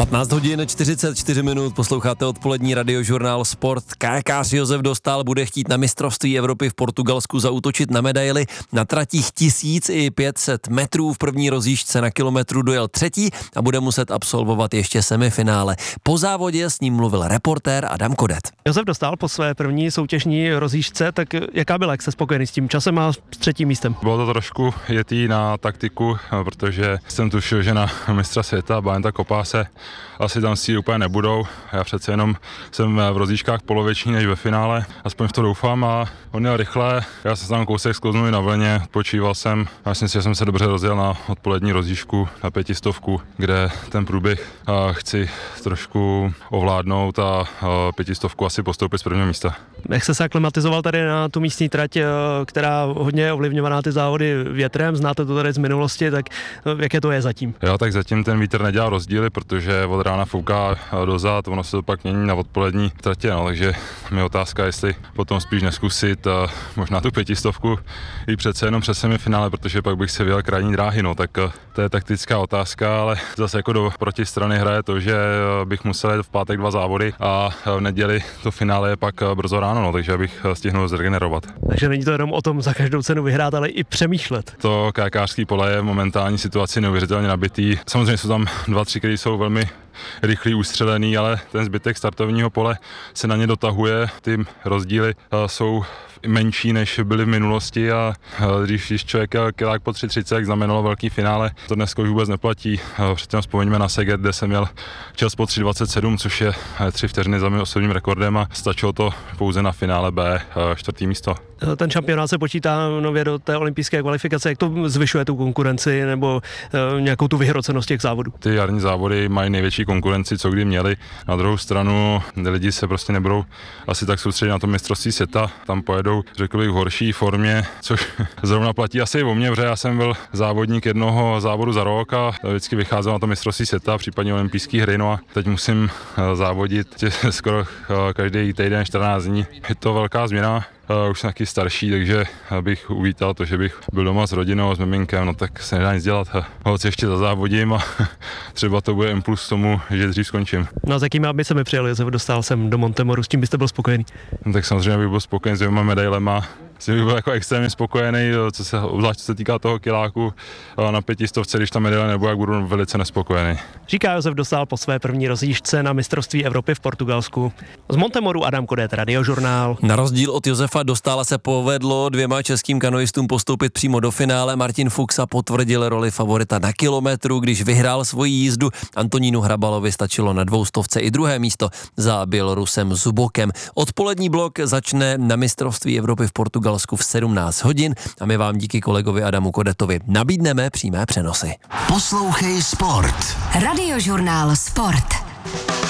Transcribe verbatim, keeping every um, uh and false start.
patnáct hodin čtyřicet čtyři minut, posloucháte odpolední radiožurnál Sport. Kajakář Josef Dostál bude chtít na mistrovství Evropy v Portugalsku zaútočit na medaili. Na tratích tisíc i pět set metrů v první rozjížďce na kilometru dojel třetí a bude muset absolvovat ještě semifinále. Po závodě s ním mluvil reportér Adam Kodet. Josef Dostál po své první soutěžní rozjížďce, tak jaká byla, jak jste spokojený s tím časem a s třetím místem? Bylo to trošku jetý na taktiku, protože jsem tušil, že na mistra světa Bánta Kopáse asi tam si úplně nebudou. Já přece jenom jsem v rozjížďkách polověční než ve finále, aspoň v to doufám, a on jel rychle. Já jsem tam kousek sklouznul na vlně, odpočíval jsem. Myslím si, že jsem se dobře rozjel na odpolední rozjížďku na pětistovku, kde ten průběh chci trošku ovládnout a pětistovku asi postoupit z prvního místa. Jak jste se aklimatizoval tady na tu místní trať, která hodně je ovlivňovaná ty závody větrem, znáte to tady z minulosti, tak jaké to je zatím? Jo, tak zatím ten vítr nedělá rozdíly, protože od rána fouká dozad, ono se to pak mění na odpolední tratě, no, takže mi otázka, jestli potom spíš neskusit a možná tu pětistovku i přece jenom přes semifinále, protože pak bych se vyjel krajní dráhy, no, tak to je taktická otázka, ale zase jako do protistrany hraje to, že bych musel jít v pátek dva závody a v neděli to finále je pak brzo ráno, no, takže abych stihnul zregenerovat. Takže není to jenom o tom za každou cenu vyhrát, ale i přemýšlet. To kajakářský pole je v momentální situaci neuvěřitelně nabitý. Samozřejmě jsou tam dva, tři, které jsou velmi rychlý, ustřelený, ale ten zbytek startovního pole se na ně dotahuje. Ty rozdíly jsou menší, než byly v minulosti, a když, když člověk jel kilák po tři třicet, jak znamenalo velký finále, to dneska už vůbec neplatí. Předtím vzpomeňme na Seget, kde jsem měl čas po tři dvacet sedm, což je tři vteřiny za mým osobním rekordem, a stačilo to pouze na finále B, čtvrtý místo. Ten šampionát se počítá nově do té olympijské kvalifikace. Jak to zvyšuje tu konkurenci nebo e, nějakou tu vyhrocenost těch závodů? Ty jarní závody mají největší konkurenci, co kdy měli. Na druhou stranu lidi se prostě nebudou asi tak soustředit na to mistrovství světa. Tam pojedou, řekl bych, v horší formě, což zrovna platí asi i o mě, protože já jsem byl závodník jednoho závodu za rok a vždycky vycházel na to mistrovství světa, případně olympijské hry. No a teď musím závodit skoro každý týden čtrnáct dní. Je to velká změna. Uh, už jsem taky starší, takže bych uvítal to, že bych byl doma s rodinou, s miminkem, no tak se nedá nic dělat. Holce ještě zazávodím a třeba to bude impuls tomu, že dřív skončím. No a s jakými ambicemi přijel Josef Dostál jsem do Montemoru, s tím byste byl spokojený? No, tak samozřejmě bych byl spokojený s dvěma medailema. Jsem bych byl jako extrémně spokojený, co se, obzvlášť co se týká toho kiláku na pětistovce, když ta medaile nebude, jak budu velice nespokojený. Říká Josef Dostál po své první rozjížďce na mistrovství Evropy v Portugalsku. Z Montemoru Adam Kodet, Radiožurnál. Na rozdíl od Josefa Dostála se povedlo dvěma českým kanoistům postoupit přímo do finále. Martin Fuxa potvrdil roli favorita na kilometru, když vyhrál svoji jízdu. Antonínu Hrabalovi stačilo na dvoustovce i druhé místo za Bělorusem Zubokem. Odpolední blok začne na mistrovství Evropy v Portugalsku v sedmnáct hodin a my vám díky kolegovi Adamu Kodetovi nabídneme přímé přenosy. Poslouchej Sport. Radiožurnál Sport.